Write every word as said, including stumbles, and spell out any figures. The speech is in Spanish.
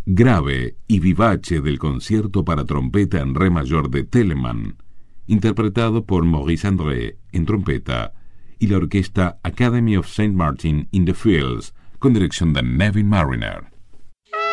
grave y vivace del concierto para trompeta en re mayor de Telemann, interpretado por Maurice André en trompeta, y la orquesta Academy of Saint Martin in the Fields, con dirección de Nevin Marriner.